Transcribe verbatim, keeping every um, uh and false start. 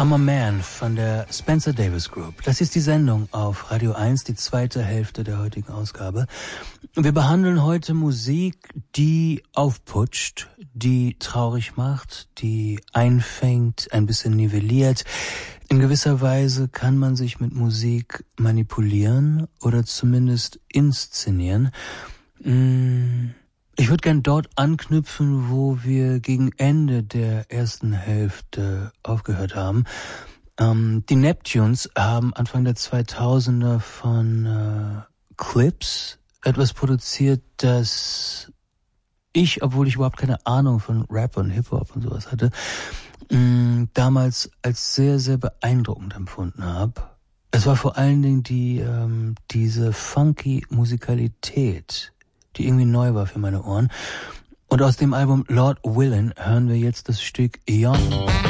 I'm a Man von der Spencer Davis Group. Das ist die Sendung auf Radio eins, die zweite Hälfte der heutigen Ausgabe. Wir behandeln heute Musik, die aufputscht, die traurig macht, die einfängt, ein bisschen nivelliert. In gewisser Weise kann man sich mit Musik manipulieren oder zumindest inszenieren. Ich würde gern dort anknüpfen, wo wir gegen Ende der ersten Hälfte aufgehört haben. Ähm, die Neptunes haben Anfang der zweitausender von äh, Clips etwas produziert, das ich, obwohl ich überhaupt keine Ahnung von Rap und Hip-Hop und sowas hatte, mh, damals als sehr, sehr beeindruckend empfunden habe. Es war vor allen Dingen die ähm, diese funky Musikalität, die irgendwie neu war für meine Ohren. Und aus dem Album Lord Willin hören wir jetzt das Stück Young.